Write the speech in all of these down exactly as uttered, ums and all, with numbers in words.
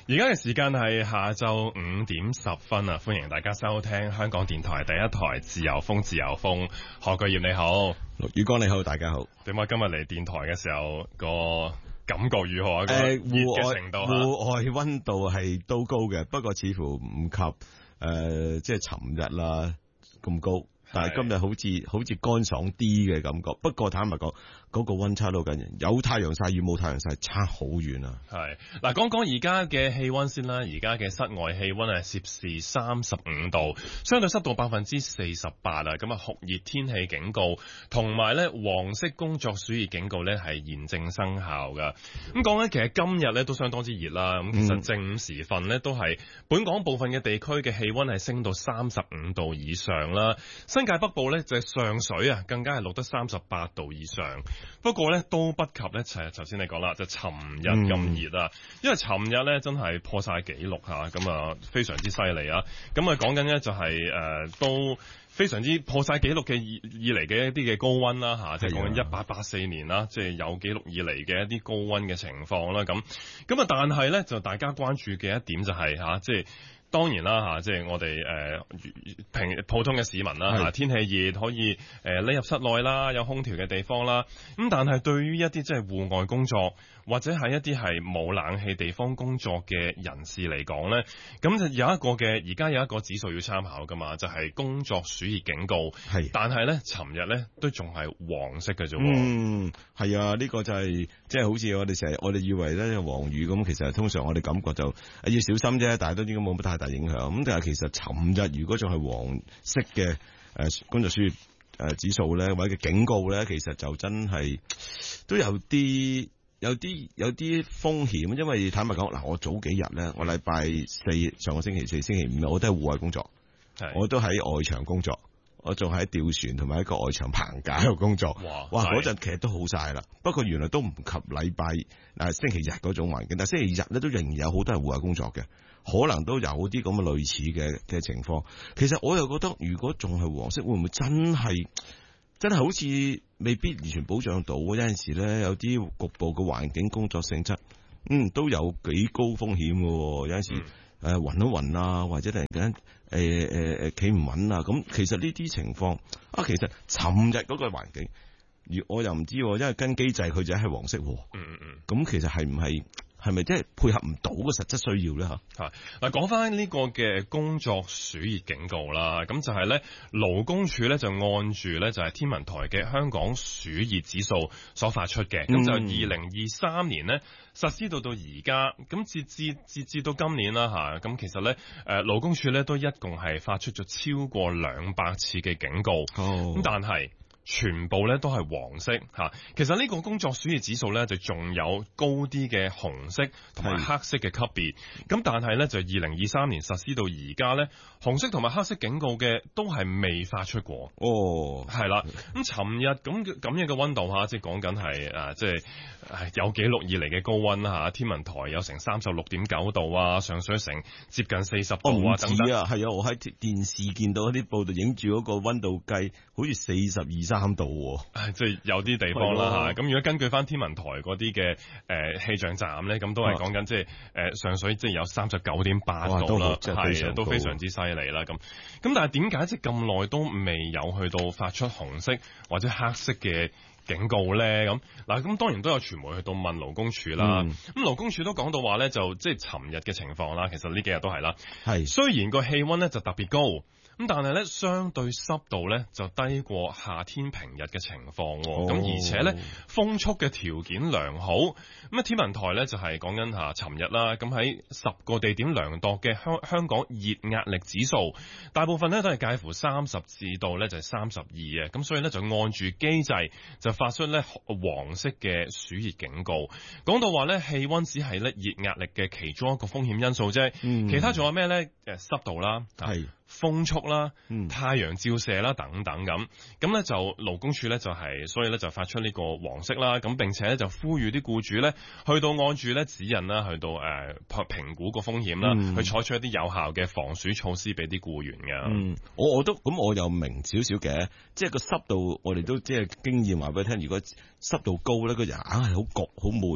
而家嘅時間係下晝五點十分啊！歡迎大家收聽香港電台第一台自由風，自由風。何巨業你好， 陸宇光你好，大家好。 點解今日嚟電台嘅時候個感覺如何啊？誒、呃，熱嘅程度， 戶外溫度係都高嘅，不過似乎唔及誒、呃，即係尋日啦咁高。但係今日好似好似乾爽啲嘅感覺，不過坦白講，嗰、那個溫差都好緊要，有太陽曬與冇太陽曬差好遠啊！ 係嗱，講講而家嘅氣溫先啦，而家嘅室外氣溫係攝氏三十五度，相對濕度百分之四十八啊，咁啊酷熱天氣警告同埋咧黃色工作暑熱警告咧係現正生效噶。咁講緊其實今日咧都相當之熱啦，咁其實正午時分咧都係本港部分嘅地區嘅氣溫係升到三十五度以上啦。新界北部咧就係上水啊，更加係錄得三十八度以上。不過咧都不及咧，就係頭先你講啦，就尋日咁熱啊。因為尋日咧真係破晒紀錄吓，咁啊非常之犀利啊。咁啊講緊咧就係誒都非常之破晒紀錄嘅以以嚟嘅一啲嘅高溫啦吓，即係講緊一八八四年啦，即係有紀錄以嚟嘅一啲高溫嘅情況啦。咁咁啊，但係咧就大家關注嘅一點就係吓，即係。當然啦嚇，即係我哋誒平普通嘅市民啦嚇，天氣熱可以誒匿入室內啦，有空調嘅地方啦。咁但係對於一啲即係戶外工作或者係一啲係冇冷氣地方工作嘅人士嚟講咧，咁就有一個嘅而家有一個指數要參考㗎嘛，就係、是、工作暑熱警告。係，但係咧，尋日咧都仲係黃色嘅啫。 嗯，係啊，呢、這個就係即係好似我哋成日我哋以為咧黃雨咁，其實通常我哋感覺就要小心啫，但係都應該冇乜太大影響。咁但係其實尋日如果仲係黃色嘅誒工作暑熱誒指數咧，或者嘅警告咧，其實就真係都有啲有啲有啲風險，因為坦白講嗱，我早幾日咧，我禮拜四上個星期四、星期五我都係戶外工作，我都喺外場工作，我仲喺吊船同埋一個外場棚架度工作。哇！哇！嗰陣其實都好晒啦，不過原來都唔及禮拜誒星期日嗰種環境，但係星期日咧都仍然有好多係戶外工作嘅。可能都有啲咁嘅類似嘅嘅情況，其實我又覺得，如果仲係黃色，會唔會真係真係好似未必完全保障到？有陣時咧，有啲局部嘅環境工作性質，嗯，都有幾高風險嘅。有陣時誒、嗯呃、暈一暈啊，或者突然間誒誒誒企唔穩啊，咁其實呢啲情況啊，其實尋日嗰個環境，而我又唔知，因為跟機制佢就係黃色。嗯嗯嗯，咁其實係唔係？係咪即係配合唔到個實質需要咧？嚇， 嗱，講翻呢個嘅工作暑熱警告啦，咁就係咧勞工處咧就按住咧就係天文台嘅香港暑熱指數所發出嘅，咁、嗯、就二零二三年咧實施到到而家，咁截至截至到今年啦嚇，咁其實咧誒勞工處咧都一共係發出咗超過兩百次嘅警告，咁、哦、但係。全部咧都係黃色吓，其實呢個工作暑熱指數咧就仲有高啲嘅紅色同埋黑色嘅級別，咁但係咧就二零二三年實施到而家咧，紅色同埋黑色警告嘅都係未發出過。哦，係啦，咁尋日咁咁樣嘅溫度吓，即係講緊係誒，即係有記錄以嚟嘅高溫吓，天文台有成三十六點九度啊，上水城接近四十度啊，等等。 啊，係啊，我喺電視見到啲報道影住嗰個溫度計，好似四十二三度喎， 即係有啲地方啦嚇。咁如果根據翻天文台嗰啲嘅誒氣象站咧，咁都係講緊即係誒上水即係有三十九點八度啦，係啊，都非常之犀利啦。咁咁但係點解即係咁耐都未有去到發出紅色或者黑色嘅警告咧？咁嗱，咁當然都有傳媒去到問勞工處啦。咁、嗯、勞工處都講到話咧，就即係尋日嘅情況啦。其實呢幾日都係啦。係雖然個氣溫咧就特別高。咁但係咧，相對濕度咧就低過夏天平日嘅情況，咁、哦、而且咧風速嘅條件良好。咁啊，天文台咧就係講緊下尋日啦，咁喺十個地點量度嘅香香港熱壓力指數，大部分咧都係介乎三十至到咧就係三十二嘅，咁所以咧就按住機制就發出咧黃色嘅暑熱警告。講到話咧氣溫只係咧熱壓力嘅其中一個風險因素啫、嗯，其他仲有咩咧？誒濕度啦，係。風速啦、太陽照射啦等等咁，咁咧就勞工處咧就係、是，所以咧就發出呢個黃色啦，咁並且咧就呼籲啲僱主咧去到按住咧指引啦，去到誒評估個風險啦、嗯，去採取一啲有效嘅防暑措施俾啲僱員嘅。嗯， 我我都咁我又明少少嘅，即係個濕度，我哋都即係經驗話俾你聽，如果濕度高咧，個人硬係好焗好悶。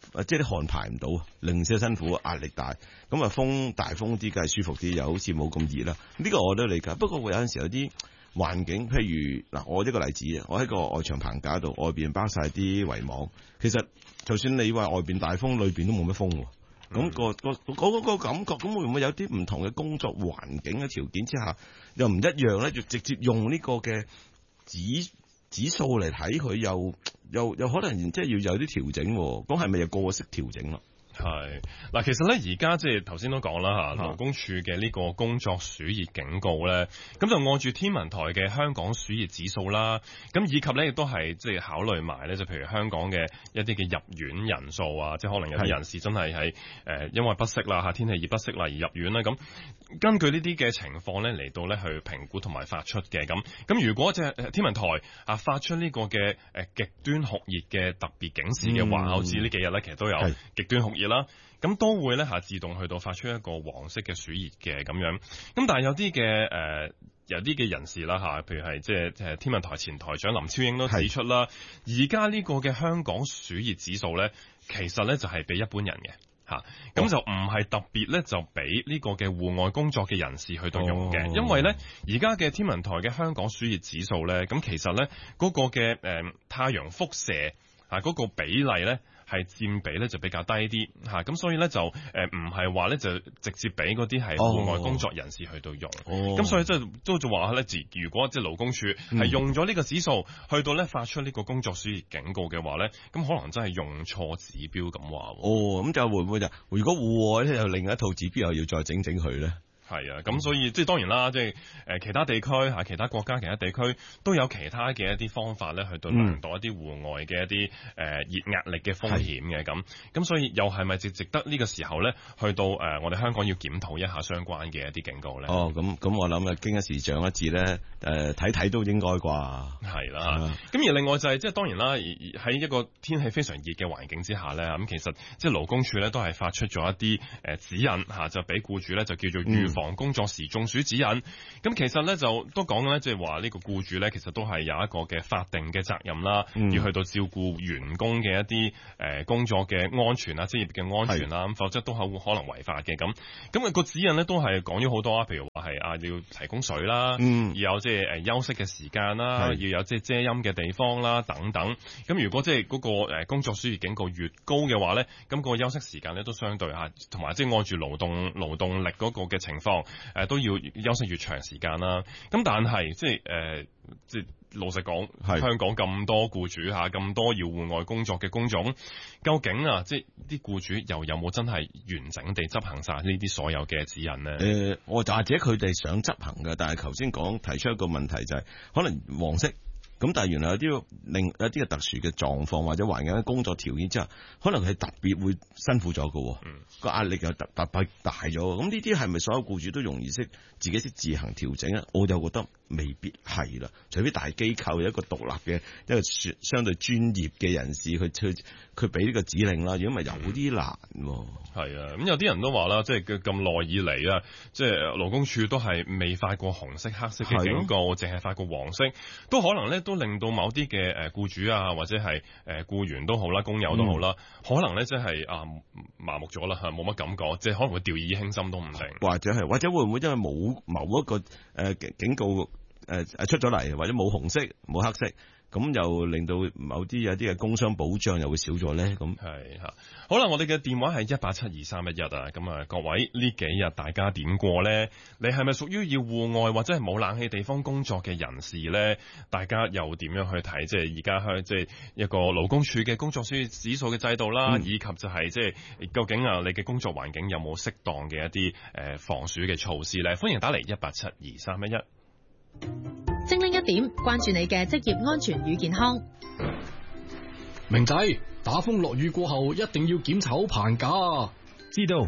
即係啲汗排唔到，零舍辛苦，壓力大。咁啊風大風啲，梗係舒服啲，又好似冇咁熱啦。呢個我都理解。不過有陣時有啲環境，譬如嗱，我一個例子啊，我喺個外牆棚架度，外邊包晒啲圍網。其實就算你話外邊大風，裏邊都冇乜風。咁、嗯嗰個、嗰個嗰、嗰個感覺，咁會唔會有啲唔同嘅工作環境嘅條件之下，又唔一樣咧？就直接用呢個嘅指指數嚟睇佢，又又又可能即係要有啲調整。咁係咪又個式調整咯？ 係嗱，其實咧而家即係頭先都講啦嚇，勞工處嘅呢個工作暑熱警告咧，咁就按住天文台嘅香港暑熱指數啦，咁以及咧亦都係即係考慮埋咧，就譬如香港嘅一啲嘅入院人數啊，即係可能有啲人士真係喺誒因為不適啦嚇，天氣熱不適啦而入院啦，咁根據呢啲嘅情況咧嚟到咧去評估同埋發出嘅咁，咁如果即係天文台啊發出呢個嘅誒極端酷熱嘅特別警示嘅話，好似呢幾日咧其實都有極端酷熱啦，咁都會咧嚇自動去到發出一個黃色嘅暑熱嘅咁樣，咁但係有啲嘅誒有啲嘅人士啦嚇，譬如係即係誒天文台前台長林超英都指出啦，而家呢個嘅香港暑熱指數咧，其實咧就係俾一般人嘅嚇，咁、哦、就唔係特別咧就俾呢個嘅戶外工作嘅人士去到用嘅、哦，因為咧而家嘅天文台嘅香港暑熱指數咧，咁其實咧嗰個嘅誒太陽輻射啊嗰個比例咧，係佔比咧就比較低啲嚇，咁所以咧就誒唔係話咧就直接俾嗰啲係戶外工作人士去到用，咁、哦、所以即係都就話咧，如果即係勞工處係用咗呢個指數、嗯、去到咧發出呢個工作暑熱警告嘅話咧，咁可能真係用錯指標咁話。 哦，咁就會唔會就如果戶外咧有另一套指標又要再整整佢咧？ 係啊，咁所以即係當然啦，即係誒其他地區嚇、其他國家、其他地區都有其他嘅一啲方法咧，去到量度一啲戶外嘅一啲誒熱壓力嘅風險嘅咁。咁所以又係咪值值得呢個時候咧，去到誒、呃、我哋香港要檢討一下相關嘅一啲警告咧？ 哦，咁咁我諗啊，經一時長一智咧，誒睇睇都應該啩。 係啦，咁而另外就係即係當然啦，喺一個天氣非常熱嘅環境之下咧，咁其實即係勞工處咧都係發出咗一啲誒指引嚇，就俾僱主咧就叫做預防工作時中暑指引，咁、嗯、其實咧就都講咧，即係話呢個僱主咧，其實都係有一個嘅法定嘅責任啦、嗯，要去到照顧員工嘅一啲誒、呃、工作嘅安全啊，職業嘅安全啦，咁否則都係會可能違法嘅咁。咁、那個指引咧都係講咗好多啊，譬如話係啊要提供水啦，嗯、要有即係誒休息嘅時間啦，要有即係遮陰嘅地方啦等等。咁如果即係嗰個誒工作暑熱警告越高嘅話咧，咁、那個休息時間咧都相對嚇，同埋即係按住勞動勞動力嗰個嘅情況。誒、呃、都要休息越長時間啦，咁但係即係誒即係老實講，香港咁多僱主嚇，咁多要戶外工作嘅工種，究竟啊即係啲僱主又有冇真係完整地執行晒呢啲所有嘅指引呢？誒、 呃，我或者佢哋想執行嘅，但係頭先講提出一個問題就係、是、可能黃色。咁但係原來有啲另有啲嘅特殊嘅狀況或者環境工作條件之下，可能係特別會辛苦咗嘅，個、嗯、壓力又特特別大咗。咁呢啲係咪所有僱主都容易識自己識自行調整咧？我就覺得未必係啦，除非大機構有一個獨立嘅一個相對專業嘅人士去去佢俾呢個指令啦。如果唔係有啲難。 係、嗯、啊，咁有啲人都話啦，即係佢咁耐以嚟啊，即係勞工處都係未發過紅色、黑色嘅警告，淨係發過黃色，都可能咧。都令到某啲嘅誒僱主啊，或者係誒僱員都好啦，工友都好啦、嗯，可能咧即係啊麻木咗啦，嚇冇乜感覺，即係可能會掉以輕心都唔定， 或者係或者會唔會因為冇某一個誒、呃、警告誒誒、呃、出咗嚟，或者冇紅色冇黑色，咁又令到某啲有啲嘅工傷保障又會少咗咧？咁係嚇。好啦，我哋嘅電話係一八七二三一一啊，咁啊各位呢幾日大家點過咧？你係咪屬於要戶外或者係冇冷氣地方工作嘅人士咧？大家又點樣去睇？即係而家去即係一個勞工處嘅工作暑熱指數嘅制度啦、嗯，以及就係即係究竟啊你嘅工作環境有冇適當嘅一啲誒防暑嘅措施咧？歡迎打嚟一八七二三一一。 精靈一點，關注你嘅職業安全與健康。 明仔，打風落雨過後一定要檢查好棚架啊！ 知道。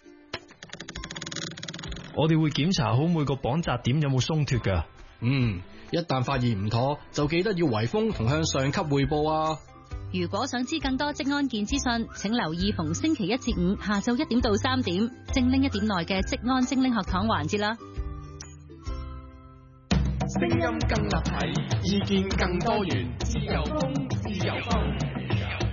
我哋會檢查好每個綁紮點有冇鬆脫㗎。 嗯，一旦發現唔妥，就記得要圍封同向上級匯報啊！ 如果想知更多職安健資訊，請留意逢星期一至五下晝一點到三點，精靈一點內嘅職安精靈學堂環節啦。 聲音更立體，意見更多元，自由風，自由風。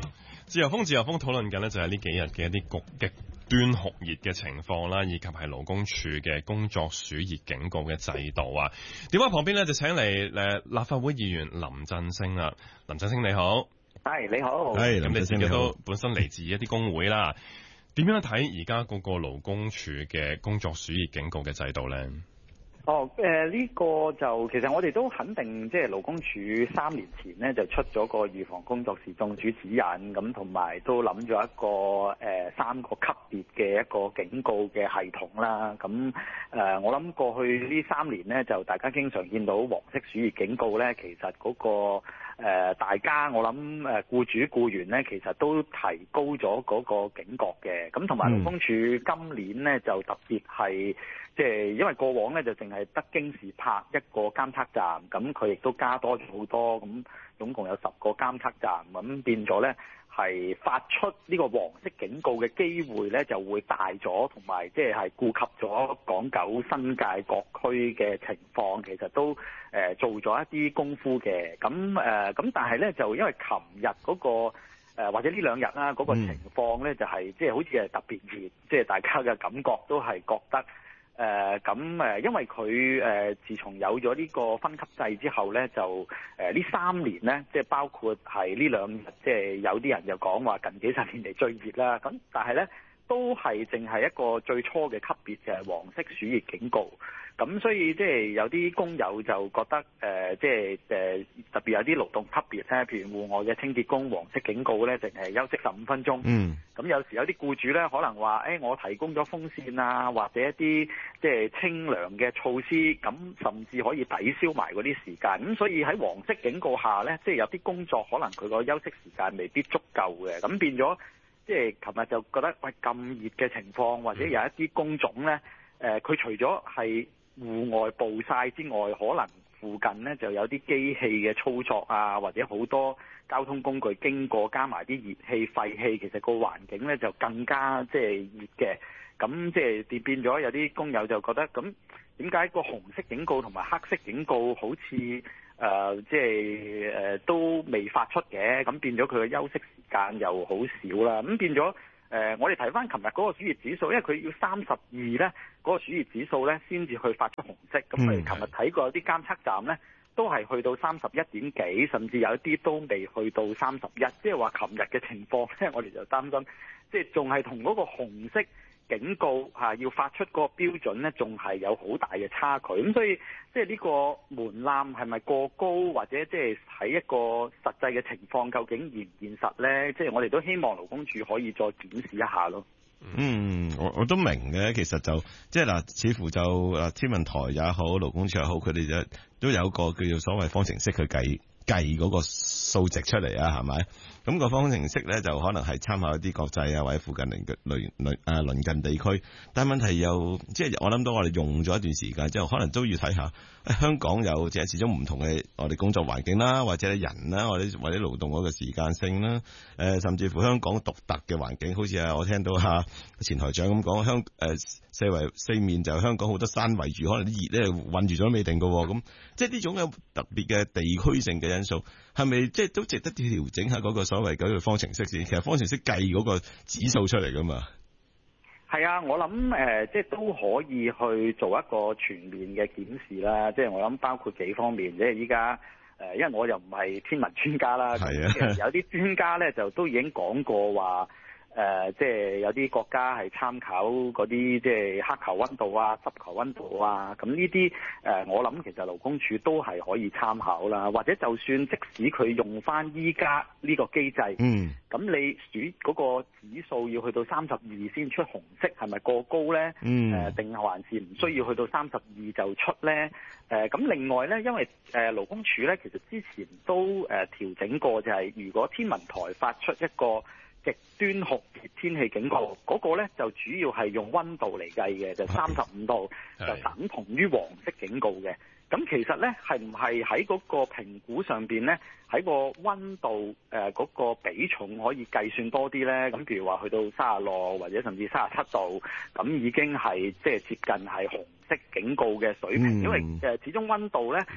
自由風，自由風討論緊呢，就係呢幾日嘅一啲極極端酷熱嘅情況啦，以及係勞工處嘅工作暑熱警告嘅制度啊。電話旁邊呢，就請嚟誒立法會議員林振昇啦。林振昇你好， 係你好， 係咁你自己林振昇你好都本身嚟自一啲工會啦，點樣睇而家嗰個勞工處嘅工作暑熱警告嘅制度咧？ 哦，誒、呃、呢、這個就其實我哋都肯定，即係勞工處三年前咧就出咗個預防工作時中暑指引，咁同埋都諗咗一個誒、呃、三個級別嘅一個警告嘅系統啦。咁誒、呃、我諗過去呢三年咧，就大家經常見到黃色暑熱警告咧，其實嗰、那個。誒、呃，大家我諗誒，僱主僱員咧，其實都提高咗嗰個警覺嘅。咁同埋勞工處今年咧就特別係，即係因為過往咧就淨係得京士柏一個監測站，咁佢亦都加多咗好多，咁總共有十個監測站，咁變咗咧係發出呢個黃色警告嘅機會咧就會大咗，同埋即係係顧及咗港九新界各區嘅情況，其實都誒、呃、做咗一啲功夫嘅。咁誒咁但係咧就因為琴日嗰個誒、呃、或者呢兩日啦嗰個情況咧就係即係好似係特別熱，即、就、係、是、大家嘅感覺都係覺得。誒咁誒，因為佢誒、呃、自從有咗呢個分級制之後咧，就誒呢、呃、三年咧，即係包括係呢兩日，即係有啲人就講話近幾十年嚟最熱啦。咁但係咧，都係淨係一個最初嘅級別，就係、是、黃色暑熱警告。咁所以即係有啲工友就覺得誒、呃，即係誒、呃、特別有啲勞動級別咧，譬如戶外嘅清潔工，黃色警告咧，淨係休息十五分鐘。嗯。咁有時有啲僱主咧，可能話誒、欸，我提供咗風扇啊，或者一啲即係清涼嘅措施，咁甚至可以抵消埋嗰啲時間。咁所以喺黃色警告下咧，即係有啲工作可能佢個休息時間未必足夠嘅，咁變咗即係琴日就覺得喂，咁熱嘅情況，或者有一啲工種咧，誒、呃、佢除咗係戶外暴曬之外，可能附近呢就有啲機器嘅操作啊，或者好多交通工具經過，加埋啲熱氣、廢氣，其實個環境呢就更加即係熱嘅。咁即係變咗有啲工友就覺得，咁點解個紅色警告同埋黑色警告好似誒即係誒都未發出嘅？咁變咗佢嘅休息時間又好少啦。咁變咗。誒、呃，我哋睇翻琴日嗰個暑熱指數，因為佢要三十二咧，嗰、那個暑熱指數咧先至去發出紅色。咁我哋琴日睇過有啲監測站咧，都係去到三十一點幾，甚至有一啲都未去到三十一。即係話琴日嘅情況咧，我哋就擔心，即係仲係同嗰個紅色警告嚇、啊、要發出嗰個標準咧，仲係有好大嘅差距。咁所以即係呢個門檻係咪過高，或者即係喺一個實際嘅情況，究竟現唔現實咧？即係我哋都希望勞工處可以再檢視一下咯。 嗯，我我都明嘅，其實就即係嗱，似乎就誒天文台也好，勞工處也好，佢哋就都有個叫做所謂方程式去計計嗰個數值出嚟啊，係咪？咁、那個方程式咧就可能係參考一啲國際啊或者附近鄰鄰鄰誒鄰近地區，但係問題又即係我諗到我哋用咗一段時間之後，可能都要睇下、哎、香港有即係始終唔同嘅我哋工作環境啦，或者人啦，或者或者勞動嗰個時間性啦，誒、呃、甚至乎香港獨特嘅環境，好似啊我聽到嚇前台長咁講，香誒、呃、四圍四面就香港好多山圍住，可能啲熱咧韞住咗都未定㗎喎，咁即係呢種有特別嘅地區性嘅因素，係咪即係都值得調整下嗰個所謂嗰個方程式先？其實方程式計嗰個指數出嚟㗎嘛。 係啊，我諗誒、呃，即係都可以去做一個全面嘅檢視啦。即係我諗包括幾方面，即係依家誒，因為我又唔係天文專家啦，係啊，有啲專家咧就都已經講過話。誒、呃，即係有啲國家係參考嗰啲即係黑球溫度啊、濕球溫度啊，咁呢啲誒，我諗其實勞工處都係可以參考啦。或者就算即使佢用翻依家呢個機制，嗯，咁你暑嗰個指數要去到三十二先出紅色，係咪過高咧？嗯，誒、呃，定係還是唔需要去到三十二就出咧？誒、呃，咁另外咧，因為誒勞工處咧，其實之前都誒調整過，就係如果天文台發出一個極端酷熱天氣警告，嗰、那個咧就主要係用溫度嚟計嘅，就三十五度就等同於黃色警告嘅。咁其實咧係唔係喺嗰個評估上邊咧，喺個溫度誒嗰、呃那個比重可以計算多啲咧？咁譬如話去到三十六或者甚至三十七度，咁已經係即係接近係紅色警告嘅水平，嗯、因為誒始終溫度咧。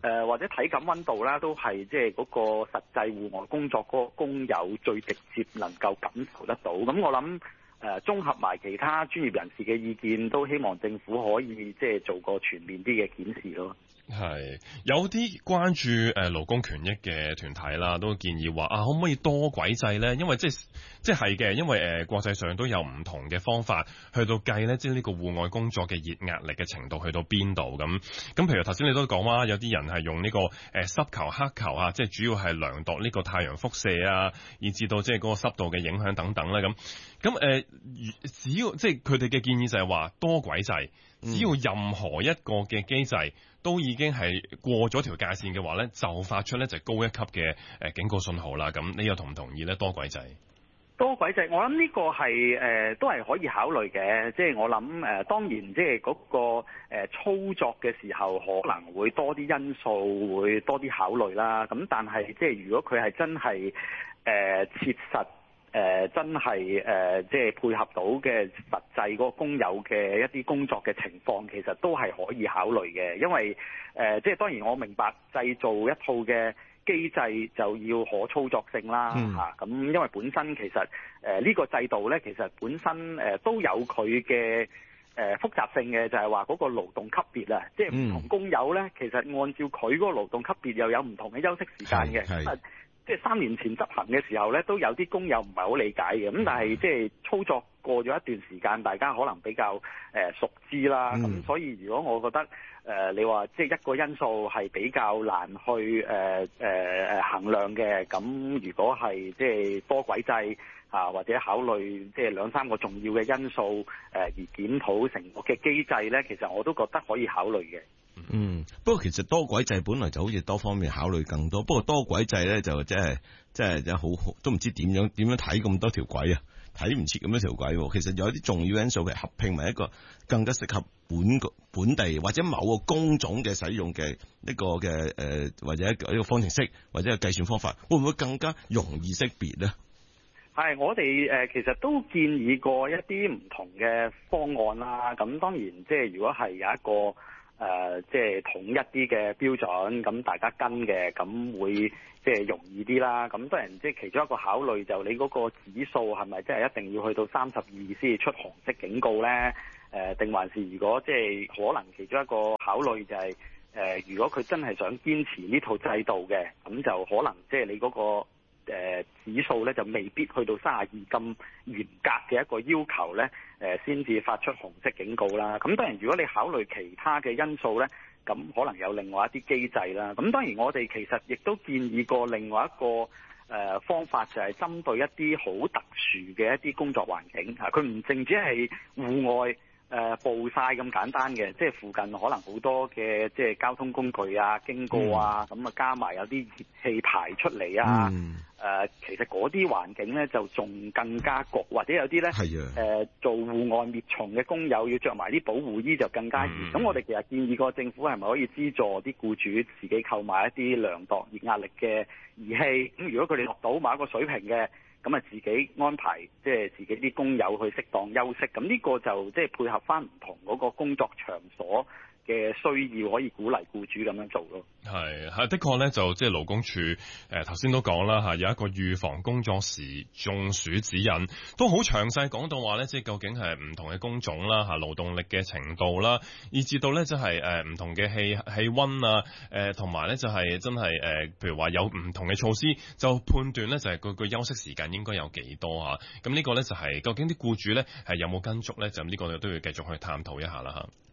呃、或者體感溫度啦，都係即係嗰個實際戶外工作嗰個工友最直接能夠感受得到。咁我諗誒綜合埋其他專業人士嘅意見，都希望政府可以即係做個全面啲嘅檢視咯。 係有啲關注誒勞工權益嘅團體啦，都建議話啊，可唔可以多軌制咧？因為即係即係嘅，因為誒國際上都有唔同嘅方法去到計咧，即係呢個戶外工作嘅熱壓力嘅程度去到邊度咁。咁譬如頭先你都講話，有啲人係用呢個誒濕球、黑球啊，即係主要係量度呢個太陽輻射啊，以至到即係嗰個濕度嘅影響等等咧咁。咁誒，只要即係佢哋嘅建議就係話多軌制，只要任何一個嘅機制都已經係過咗條界線嘅話咧，就發出咧就高一級嘅誒警告信號啦。咁你又同唔同意咧？多軌制？ 多軌制，我諗呢個係誒、呃、都係可以考慮嘅。即係我諗誒、呃，當然即係嗰個、呃、操作嘅時候，可能會多啲因素，會多啲考慮啦。咁但係即係如果佢係真係誒、呃、切實。誒、呃、真係誒、呃，即係配合到嘅實際嗰個工友嘅一啲工作嘅情況，其實都係可以考慮嘅。因為誒、呃，即係當然我明白製造一套嘅機制就要可操作性啦，嚇咁、嗯啊、因為本身其實誒呢、呃這個制度咧，其實本身誒、呃、都有佢嘅誒複雜性嘅，就係話嗰個勞動級別啊，即係唔同工友咧，其實按照佢嗰個勞動級別又有唔同嘅休息時間嘅。即係三年前執行嘅時候咧，都有啲工友唔係好理解嘅。咁但係即係操作過咗一段時間，大家可能比較誒、呃、熟知啦。咁、嗯、所以如果我覺得誒、呃、你話即係一個因素係比較難去誒誒誒衡量嘅，咁如果係即係多軌制啊，或者考慮即係兩三個重要嘅因素誒、呃、而檢討成個嘅機制咧，其實我都覺得可以考慮嘅。 嗯，不過其實多軌制本來就好似多方面考慮更多，不過多軌制咧就即係即係好都唔知點樣點樣睇咁多條軌啊，睇唔切咁多條軌。其實有啲重要因素係合併為一個更加適合本本地或者某個工種嘅使用嘅一個嘅誒、呃、或者一個方程式或者個計算方法，會唔會更加容易識別咧？ 係，我哋誒其實都建議過一啲唔同嘅方案啦。咁當然即係如果係有一個誒、呃，即係統一啲嘅標準，咁大家跟嘅，咁會即係容易啲啦。咁當然，即係其中一個考慮就你嗰個指數係咪即係一定要去到三十二先至出紅色警告咧？誒、呃，定還是如果即係可能其中一個考慮就係、是、誒、呃，如果佢真係想堅持呢套制度嘅，咁就可能即係你嗰、那個。誒、呃、指數咧就未必去到三十二咁嚴格嘅一個要求咧，誒先至發出紅色警告啦。咁當然如果你考慮其他嘅因素咧，咁可能有另外一啲機制啦。咁當然我哋其實亦都建議過另外一個誒、呃、方法，就係針對一啲好特殊嘅一啲工作環境嚇，佢唔淨止係戶外。誒暴曬咁簡單嘅，即係附近可能好多嘅即係交通工具啊經過啊，咁啊、嗯、加埋有啲熱氣排出嚟啊，誒、嗯呃、其實嗰啲環境咧就仲更加焗，或者有啲咧誒做戶外滅蟲嘅工友要着埋啲保護衣就更加熱。咁、嗯、我哋其實建議過政府係咪可以資助啲僱主自己購買一啲量度熱壓力嘅儀器？咁如果佢哋落到某一個水平嘅，咁啊，自己安排即係自己啲工友去適當休息，咁呢個就即係配合翻唔同嗰個工作場所嘅需要，可以鼓勵僱主咁樣做咯。 係係的確咧，就即係勞工處誒頭先都講啦嚇，有一個預防工作時中暑指引，都好詳細講到話咧，即係究竟係唔同嘅工種啦嚇，勞動力嘅程度啦，以至到咧即係誒唔同嘅氣氣溫啊誒，同埋咧就係真係誒，譬如話有唔同嘅措施，就判斷咧就係佢個休息時間應該有幾多嚇。咁呢個咧就係究竟啲僱主咧係有冇跟足咧？就呢個都要繼續去探討一下啦嚇。